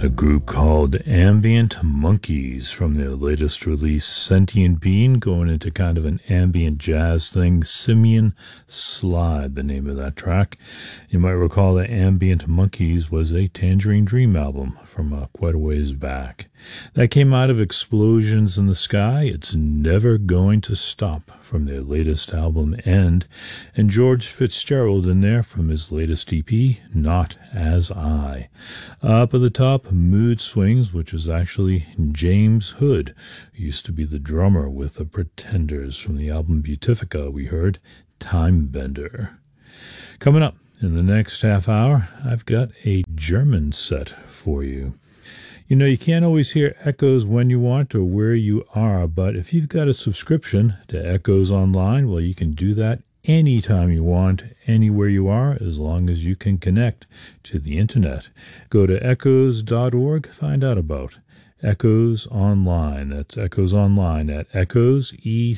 A group called Ambient Monkeys from their latest release, Sentient Being, going into kind of an ambient jazz thing. Simian Slide, the name of that track. You might recall that Ambient Monkeys was a Tangerine Dream album from quite a ways back. That came out of Explosions in the Sky. It's Never Going to Stop from their latest album, End, and George Fitzgerald in there from his latest EP, Not As I. Up at the top, Mood Swings, which is actually James Hood, who used to be the drummer with the Pretenders from the album Beautifica. We heard Time Bender. Coming up in the next half hour, I've got a German set for you. You know, you can't always hear Echoes when you want or where you are, but if you've got a subscription to Echoes Online, well, you can do that anytime you want, anywhere you are, as long as you can connect to the internet. Go to echoes.org, find out about Echoes Online. That's Echoes Online at echoes,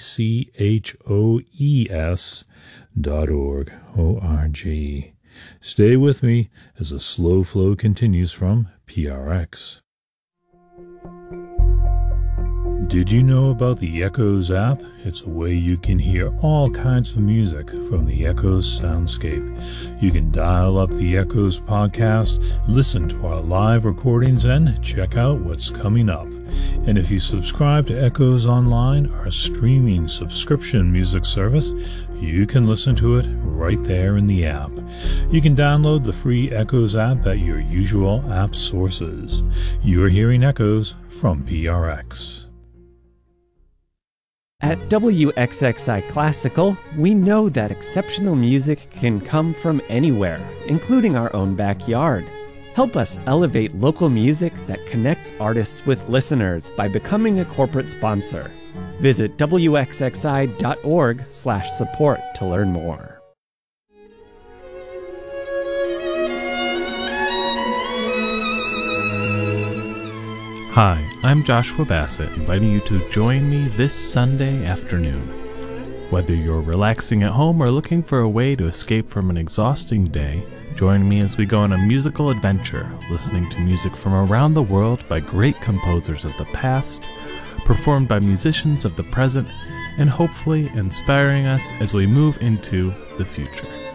ECHOES.org, O-R-G. Stay with me as a slow flow continues from PRX. Did you know about the Echoes app? It's a way you can hear all kinds of music from the Echoes soundscape. You can dial up the Echoes podcast, listen to our live recordings, and check out what's coming up. And if you subscribe to Echoes Online, our streaming subscription music service, you can listen to it right there in the app. You can download the free Echoes app at your usual app sources. You're hearing Echoes from PRX. At WXXI Classical, we know that exceptional music can come from anywhere, including our own backyard. Help us elevate local music that connects artists with listeners by becoming a corporate sponsor. Visit wxxi.org/support to learn more. Hi, I'm Joshua Bassett, inviting you to join me this Sunday afternoon. Whether you're relaxing at home or looking for a way to escape from an exhausting day, join me as we go on a musical adventure, listening to music from around the world by great composers of the past, performed by musicians of the present, and hopefully inspiring us as we move into the future.